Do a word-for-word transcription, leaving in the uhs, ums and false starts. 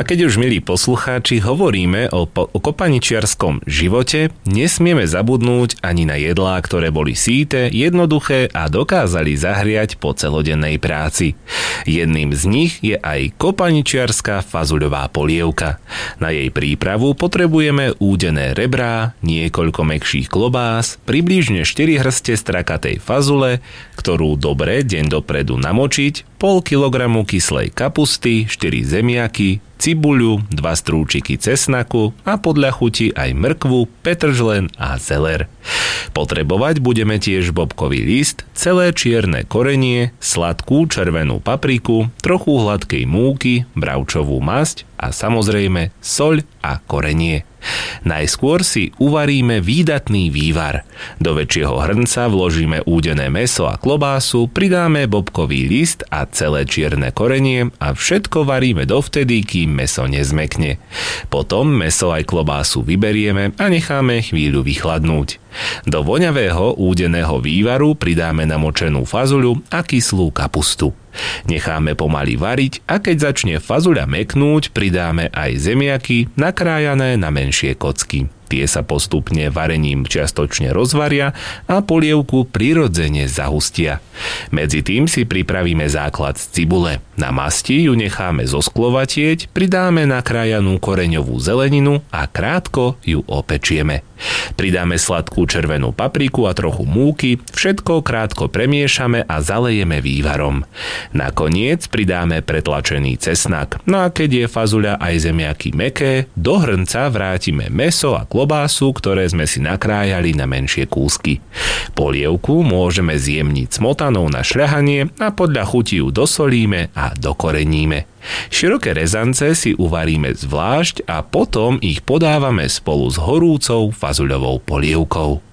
keď už, milí poslucháči, hovoríme o, po- o kopaničiarskom živote, nesmieme zabudnúť ani na jedlá, ktoré boli síte, jednoduché a dokázali zahriať po celodennej práci. Jedným z nich je aj kopaničiarska fazuľová polievka. Na jej prípravu potrebujeme údené rebrá, niekoľko mäkších klobás, približne štyri hrste strakatej fazule, ktorú dobre deň dopredu namočiť, pol kilogramu kyslej kapusty, štyri zemiaky, cibuľu, dva strúčiky cesnaku a podľa chuti aj mrkvu, petržlen a zeler. Potrebovať budeme tiež bobkový list, celé čierne korenie, sladkú červenú papriku, trochu hladkej múky, bravčovú masť a samozrejme soľ a korenie. Najskôr si uvaríme výdatný vývar. Do väčšieho hrnca vložíme údené mäso a klobásu, pridáme bobkový list a celé čierne korenie a všetko varíme dovtedy, kým mäso nezmekne. Potom mäso aj klobásu vyberieme a necháme chvíľu vychladnúť. Do voňavého údeného vývaru pridáme namočenú fazuľu a kyslú kapustu. Necháme pomaly variť a keď začne fazuľa meknúť, pridáme aj zemiaky nakrájané na menšie kocky. Tie sa postupne varením čiastočne rozvaria a polievku prirodzene zahustia. Medzi tým si pripravíme základ z cibule. Na masti ju necháme zosklovatieť, pridáme nakrájanú koreňovú zeleninu a krátko ju opečieme. Pridáme sladkú červenú papriku a trochu múky, všetko krátko premiešame a zalejeme vývarom. Nakoniec pridáme pretlačený cesnak. No a keď je fazuľa aj zemiaky mäkké, do hrnca vrátime mäso a klobásu, ktoré sme si nakrájali na menšie kúsky. Polievku môžeme zjemniť smotanou na šľahanie a podľa chuti ju dosolíme a dokoreníme. Široké rezance si uvaríme zvlášť a potom ich podávame spolu s horúcou fazuľovou polievkou.